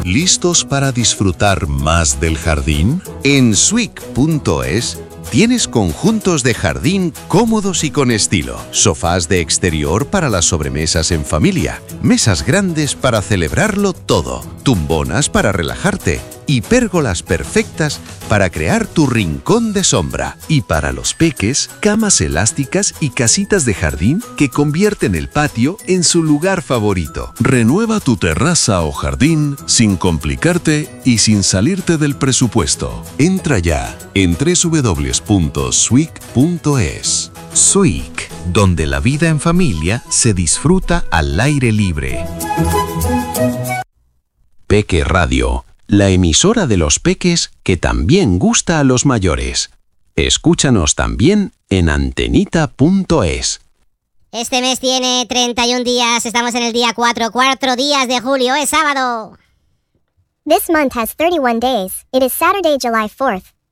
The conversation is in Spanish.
¿Listos para disfrutar más del jardín? En Swick.es tienes conjuntos de jardín cómodos y con estilo, sofás de exterior para las sobremesas en familia, mesas grandes para celebrarlo todo, tumbonas para relajarte y pérgolas perfectas para crear tu rincón de sombra. Y para los peques, camas elásticas y casitas de jardín que convierten el patio en su lugar favorito. Renueva tu terraza o jardín sin complicarte y sin salirte del presupuesto. Entra ya en www.swick.es. Swick, donde la vida en familia se disfruta al aire libre. Peque Radio, la emisora de los peques que también gusta a los mayores. Escúchanos también en antenita.es. Este mes tiene 31 días, estamos en el día 4 días de julio, es sábado. This month has 31 days. It is Saturday, July 4th.